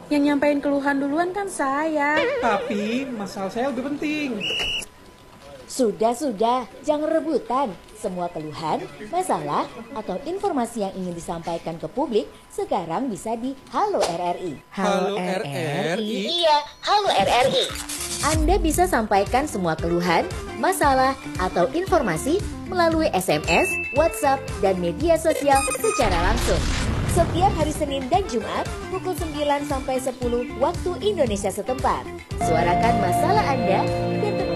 Yang nyampein keluhan duluan kan saya. Tapi masalah saya lebih penting. Sudah, jangan rebutan. Semua keluhan, masalah, atau informasi yang ingin disampaikan ke publik sekarang bisa di Halo RRI. Halo RRI. Iya, Halo RRI. Anda bisa sampaikan semua keluhan, masalah, atau informasi melalui SMS, WhatsApp, dan media sosial secara langsung. Setiap hari Senin dan Jumat pukul 9 sampai 10 waktu Indonesia setempat. Suarakan masalah Anda dan